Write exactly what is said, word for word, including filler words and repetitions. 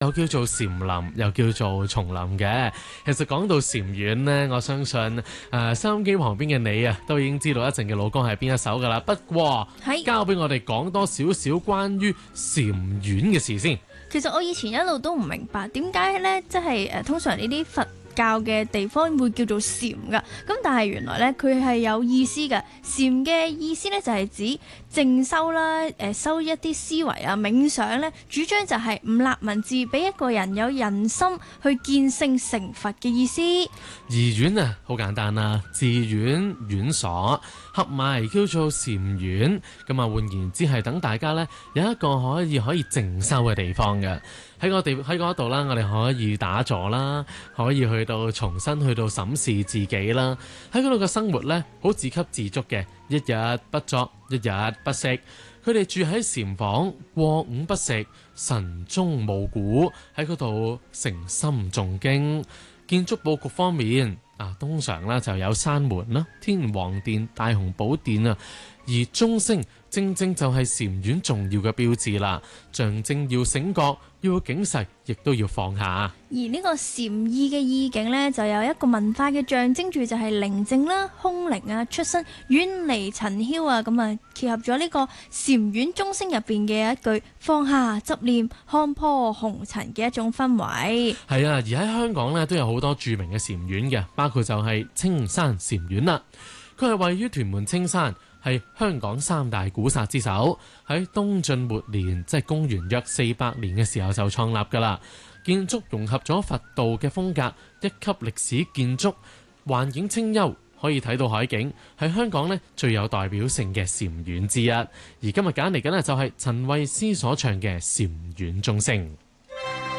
又叫做禪林，又叫做叢林嘅。其實講到禪院呢，我相信誒、呃、收音機旁邊嘅你啊，都已經知道一陣嘅老歌係邊一首噶啦。不過交俾我哋講多少少關於禪院嘅事先。 其實我以前一路都唔明白點解呢，即係誒通常呢啲佛教嘅地方會叫做禪噶，咁但係原來咧佢係有意思嘅。禪嘅意思咧就係指靜修啦，誒修一啲思維啊，冥想咧，主張就係唔立文字，俾一個人有人心去見性成佛嘅意思。 而院啊，好簡單啦，寺院院所合埋叫做禪院。咁啊，換言之係等大家咧有一個可以可以靜修嘅地方嘅。喺我哋喺嗰度啦，我哋可以打坐啦，可以去到重新去到審視自己啦。喺嗰度嘅生活呢，好自給自足嘅，一日不作，一日不息。佢哋住喺禪房，過午不食，晨鐘暮鼓，喺嗰度誠心誦經。建築佈局方面啊，通常呢就有山門啦、天王殿、大雄寶殿啊，而鐘聲正正就係禪院重要嘅標誌啦，象徵要醒覺，要警誓，亦都要放下。 而呢個禪意嘅意境呢，就有一個文化嘅象徵住，就係寧靜啦、空靈啊、出身遠離塵囂啊，咁啊，結合咗呢個禪院鐘聲入邊嘅一句放下執念、看破紅塵嘅一種氛圍。 係啊，而喺香港呢，都有好多著名嘅禪院嘅，包括就係青山禪院啦。佢係位於屯門青山，係香港三大古剎之首。喺東晉末年，即係公元約四百年嘅時候就創立噶啦。建築融合咗佛道嘅風格，一級歷史建築，環境清幽，可以睇到海景，係香港呢最有代表性嘅禪院之一。而今日揀嚟緊呢，就係陳慧思所唱嘅禪院鐘聲。